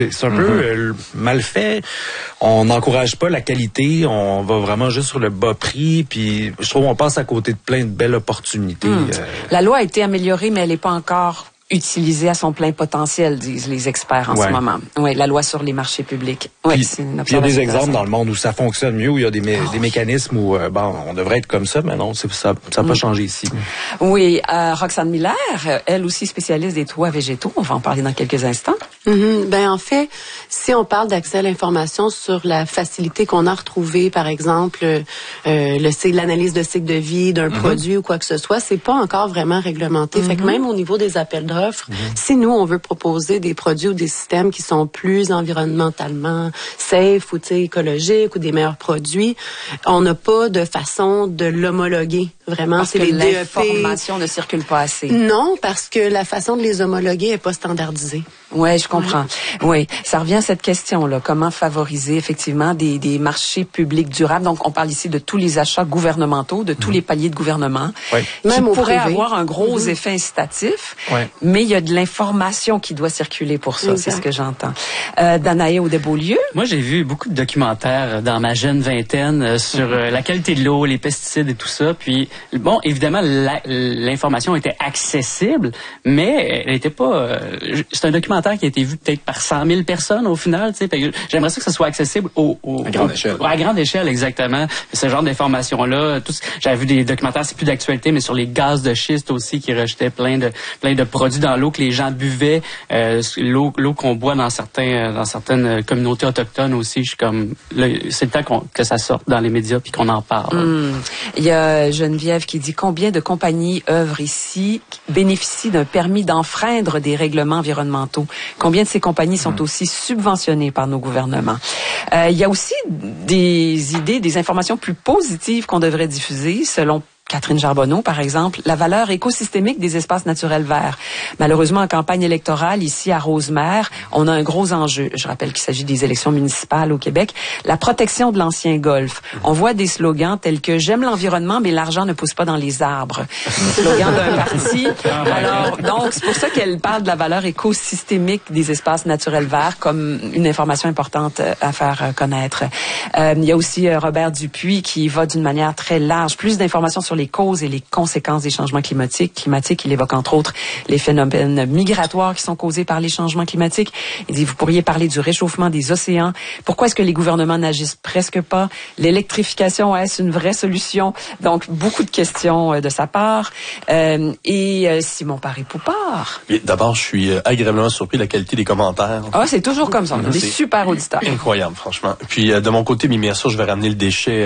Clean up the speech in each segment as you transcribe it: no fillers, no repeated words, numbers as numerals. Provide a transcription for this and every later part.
C'est un peu mal fait. On n'encourage pas la qualité. On va vraiment juste sur le bas prix. Puis je trouve qu'on passe à côté de plein de belles opportunités. La loi a été améliorée, mais elle n'est pas encore utilisée à son plein potentiel, disent les experts en ce moment. Oui, la loi sur les marchés publics. Oui, c'est une il y a des exemples dans le monde où ça fonctionne mieux, où il y a des mécanismes où on devrait être comme ça, mais non, ça n'a pas changé ici. Oui, Roxane Miller, elle aussi spécialiste des toits végétaux. On va en parler dans quelques instants. En fait, si on parle d'accès à l'information sur la facilité qu'on a retrouvée, par exemple, l'analyse de cycle de vie d'un produit ou quoi que ce soit, c'est pas encore vraiment réglementé. Fait que même au niveau des appels d'offres, si nous, on veut proposer des produits ou des systèmes qui sont plus environnementalement safe ou écologiques ou des meilleurs produits, on n'a pas de façon de l'homologuer. Vraiment, parce c'est que les DEP. L'information ne circule pas assez. Non, parce que la façon de les homologuer est pas standardisée. Oui, je comprends. Oui, ça revient à cette question-là. Comment favoriser effectivement des marchés publics durables? Donc, on parle ici de tous les achats gouvernementaux, de tous les paliers de gouvernement, qui même pourraient avoir un gros effet incitatif, mais il y a de l'information qui doit circuler pour ça, c'est ce que j'entends. Danae Audet-Beaulieu? Moi, j'ai vu beaucoup de documentaires dans ma jeune vingtaine sur la qualité de l'eau, les pesticides et tout ça. Puis, bon, évidemment, l'information était accessible, mais elle était pas... c'est un documentaire qui a été vu peut-être par 100 000 personnes au final. J'aimerais ça que ça soit accessible à grande échelle. À grande échelle, exactement. Ce genre d'informations-là. J'avais vu des documentaires, c'est plus d'actualité, mais sur les gaz de schiste aussi qui rejetaient plein de produits dans l'eau que les gens buvaient. L'eau qu'on boit dans certaines communautés autochtones aussi. C'est le temps que ça sorte dans les médias puis qu'on en parle. Il y a Geneviève qui dit combien de compagnies œuvrent ici, bénéficient d'un permis d'enfreindre des règlements environnementaux. Combien de ces compagnies sont aussi subventionnées par nos gouvernements? Il y a aussi des idées, des informations plus positives qu'on devrait diffuser selon Catherine Charbonneau, par exemple, la valeur écosystémique des espaces naturels verts. Malheureusement, en campagne électorale, ici à Rosemère, on a un gros enjeu. Je rappelle qu'il s'agit des élections municipales au Québec. La protection de l'ancien golfe. On voit des slogans tels que « J'aime l'environnement, mais l'argent ne pousse pas dans les arbres ». Slogan d'un parti. Alors, donc, c'est pour ça qu'elle parle de la valeur écosystémique des espaces naturels verts comme une information importante à faire connaître. Il y a aussi Robert Dupuis qui va d'une manière très large. Plus d'informations sur les causes et les conséquences des changements climatiques. Il évoque entre autres les phénomènes migratoires qui sont causés par les changements climatiques. Il dit, vous pourriez parler du réchauffement des océans. Pourquoi est-ce que les gouvernements n'agissent presque pas? L'électrification, est-ce une vraie solution? Donc, beaucoup de questions de sa part. Et Simon Paré-Poupard. D'abord, je suis agréablement surpris de la qualité des commentaires. C'est toujours comme ça. On a des super auditeurs. Incroyable, franchement. Puis, de mon côté, bien sûr, je vais ramener le déchet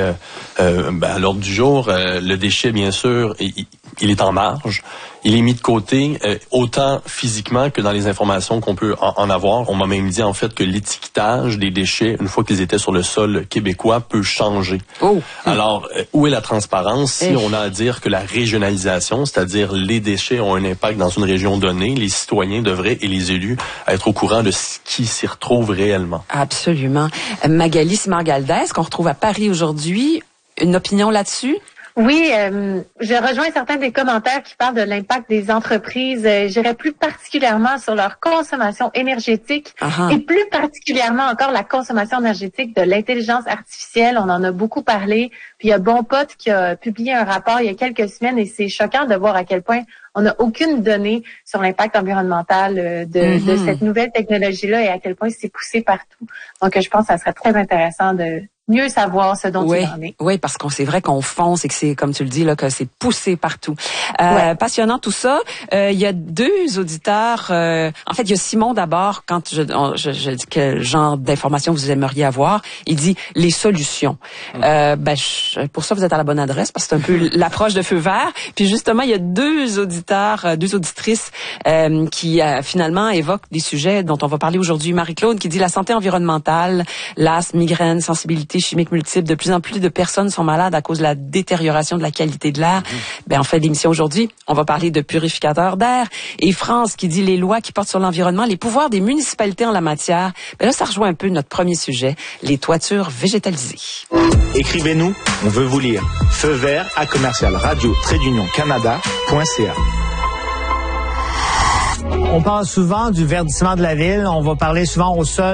à l'ordre du jour. Le déchet, bien sûr, il est en marge. Il est mis de côté, autant physiquement que dans les informations qu'on peut en avoir. On m'a même dit, en fait, que l'étiquetage des déchets, une fois qu'ils étaient sur le sol québécois, peut changer. Alors, où est la transparence si on a à dire que la régionalisation, c'est-à-dire les déchets ont un impact dans une région donnée, les citoyens devraient, et les élus, être au courant de ce qui s'y retrouve réellement? Absolument. Magali Simard-Galdès, qu'on retrouve à Paris aujourd'hui, une opinion là-dessus? Oui, je rejoins certains des commentaires qui parlent de l'impact des entreprises. J'irais plus particulièrement sur leur consommation énergétique et plus particulièrement encore la consommation énergétique de l'intelligence artificielle. On en a beaucoup parlé. Puis il y a Bonpot qui a publié un rapport il y a quelques semaines et c'est choquant de voir à quel point on n'a aucune donnée sur l'impact environnemental de cette nouvelle technologie-là et à quel point c'est poussé partout. Donc je pense que ça serait très intéressant de mieux savoir ce dont il en est. Oui, parce qu'on c'est vrai qu'on fonce et que c'est, comme tu le dis, là, que c'est poussé partout. Passionnant tout ça. Il y a deux auditeurs. En fait, il y a Simon d'abord. Quand je dis quel genre d'informations vous aimeriez avoir, il dit les solutions. Pour ça, vous êtes à la bonne adresse parce que c'est un peu l'approche de Feu Vert. Puis justement, il y a deux auditeurs, deux auditrices qui finalement évoquent des sujets dont on va parler aujourd'hui. Marie-Claude qui dit la santé environnementale, l'asthme, migraine, sensibilité chimiques multiples. De plus en plus de personnes sont malades à cause de la détérioration de la qualité de l'air. En fait, l'émission aujourd'hui, on va parler de purificateurs d'air. Et France qui dit les lois qui portent sur l'environnement, les pouvoirs des municipalités en la matière. Là, ça rejoint un peu notre premier sujet, les toitures végétalisées. Écrivez-nous, on veut vous lire. Feu vert à commercial radio-canada.ca. On parle souvent du verdissement de la ville. On va parler souvent au sol